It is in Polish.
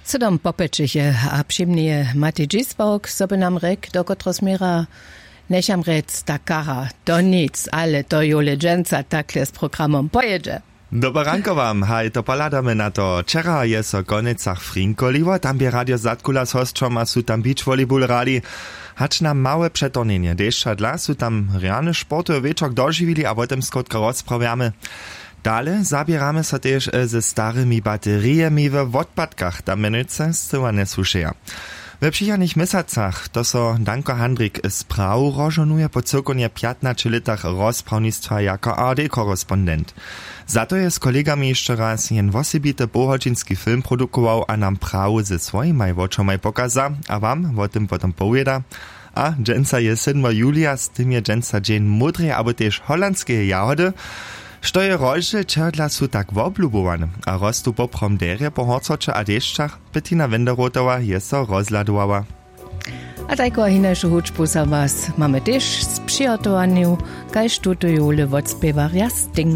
Co dom popečeje a přimnije Mati Džisbok, so by nam rek, dokot rozmira necham rec takara, to nic, ale to jole dženca takle s programom pojedzie. Dobar ranko wam, haj, to poladamy na to. Wczera je so konecach Frinkoliwo, tam by Radio Zatkula z hostrzom a su tam beach volleyball rali. Hacz nam małe przetonenie, deszcza dla su tam reane sporty wieczok dożywili, a potem skrótko rozprawiamy. Dale zabieramy so też ze starymi bateriami w odpadkach, tam menuce zcyła nie suszeja. W przyjanych miesacach to so Danko Handrik spraw rozżonuje po cyrkunie 15 latach rozprawnictwa jako ARD-korespondent. Za to je z kolegami jeszcze raz jen wosebity pohodzinski film produkował, a nam prawu ze swoimi oczomaj pokaza, a wam o tym potem powieda. A dżęca je 7 julia, z tym je dżęca dzień mudrej, albo też holandskie jahody, što je rolže čerdla su tak woblubowane, a rostu poprom derje po horcoče a deščach, Bettina Wenderotova je so rozladowała. A tajko hinejšu hučbu za was mamy też z przygotowaniu, kajž tuto jule odspiewa Sting.